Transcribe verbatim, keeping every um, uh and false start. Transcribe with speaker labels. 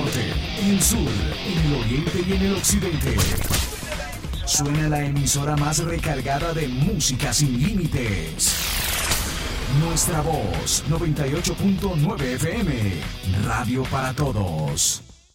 Speaker 1: norte, en el sur, en el oriente y en el occidente. Suena la emisora más recargada de música sin límites. Nuestra voz, noventa y ocho punto nueve F M, Radio para Todos.